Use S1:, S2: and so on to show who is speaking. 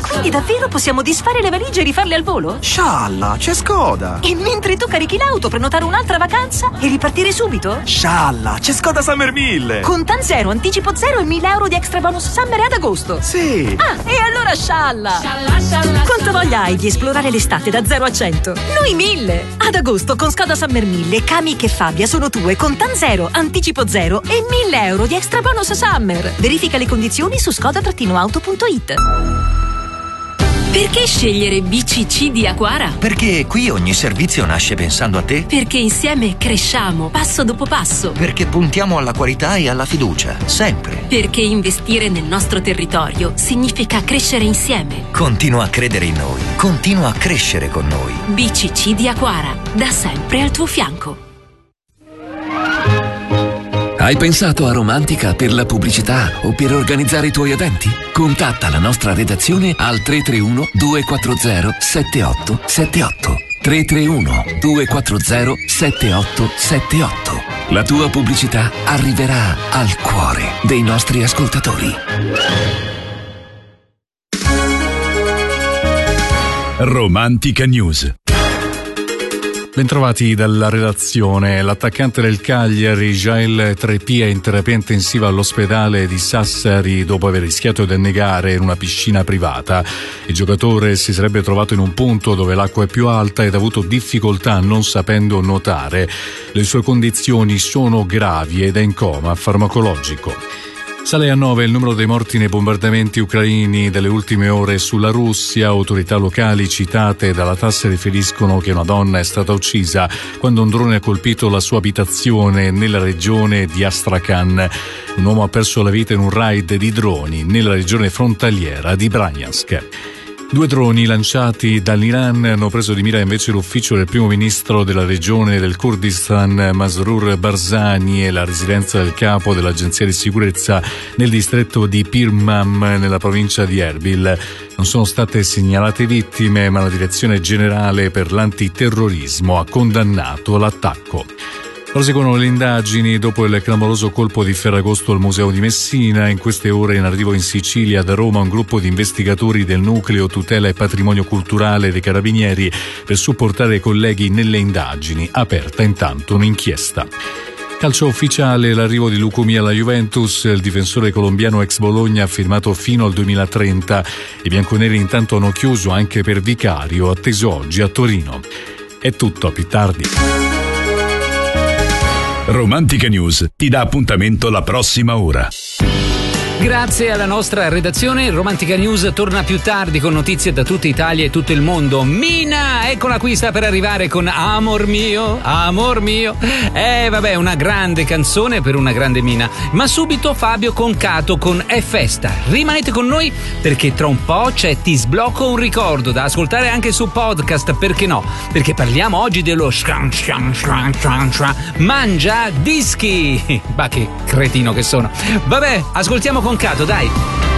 S1: Quindi davvero possiamo disfare le valigie e rifarle al volo?
S2: Scialla, c'è Skoda!
S1: E mentre tu carichi l'auto, prenotare un'altra vacanza e ripartire subito?
S2: Scialla, c'è Skoda Summer 1000!
S1: Contan zero, anticipo zero e 1.000 euro di extra bonus summer ad agosto.
S2: Sì!
S1: Ah, e allora scialla! Quanta voglia hai di esplorare l'estate da 0 a 100? Noi 1000! Ad agosto con Skoda Summer 1000, Kamiq e Fabia sono tue, Contan zero, anticipo zero e 1.000 euro di extra bonus summer. Verifica le condizioni su skoda-auto.it.
S3: Perché scegliere BCC di Aquara?
S4: Perché qui ogni servizio nasce pensando a te.
S3: Perché insieme cresciamo passo dopo passo.
S4: Perché puntiamo alla qualità e alla fiducia, sempre.
S3: Perché investire nel nostro territorio significa crescere insieme.
S4: Continua a credere in noi, continua a crescere con noi.
S3: BCC di Aquara, da sempre al tuo fianco.
S5: Hai pensato a Romantica per la pubblicità o per organizzare i tuoi eventi? Contatta la nostra redazione al 331 240 7878. 331 240 7878. La tua pubblicità arriverà al cuore dei nostri ascoltatori.
S6: Romantica News. Bentrovati dalla redazione. L'attaccante del Cagliari, Jael Treppier, è in terapia intensiva all'ospedale di Sassari dopo aver rischiato di annegare in una piscina privata. Il giocatore si sarebbe trovato in un punto dove l'acqua è più alta ed ha avuto difficoltà non sapendo nuotare. Le sue condizioni sono gravi ed è in coma farmacologico. Sale a 9 il numero dei morti nei bombardamenti ucraini delle ultime ore sulla Russia. Autorità locali citate dalla TASS riferiscono che una donna è stata uccisa quando un drone ha colpito la sua abitazione nella regione di Astrakhan. Un uomo ha perso la vita in un raid di droni nella regione frontaliera di Bryansk. 2 droni lanciati dall'Iran hanno preso di mira invece l'ufficio del primo ministro della regione del Kurdistan, Masroor Barzani, e la residenza del capo dell'agenzia di sicurezza nel distretto di Pir Mam, nella provincia di Erbil. Non sono state segnalate vittime, ma la Direzione Generale per l'Antiterrorismo ha condannato l'attacco. Proseguono le indagini dopo il clamoroso colpo di Ferragosto al Museo di Messina. In queste ore in arrivo in Sicilia da Roma un gruppo di investigatori del Nucleo Tutela e Patrimonio Culturale dei Carabinieri per supportare i colleghi nelle indagini. Aperta intanto un'inchiesta. Calcio ufficiale, l'arrivo di Lucumí alla Juventus. Il difensore colombiano ex Bologna ha firmato fino al 2030. I bianconeri intanto hanno chiuso anche per Vicario, atteso oggi a Torino. È tutto, a più tardi. Romantica News ti dà appuntamento la prossima ora.
S7: Grazie alla nostra redazione, Romantica News torna più tardi con notizie da tutta Italia e tutto il mondo. Mina, eccola qui, sta per arrivare con Amor mio, amor mio. Vabbè, una grande canzone per una grande Mina. Ma subito Fabio Concato con È Festa. Rimanete con noi perché tra un po' c'è Ti sblocco un ricordo da ascoltare anche su podcast, perché no? Perché parliamo oggi dello mangia dischi. Bah, che cretino che sono. Vabbè, ascoltiamo Concato, dai.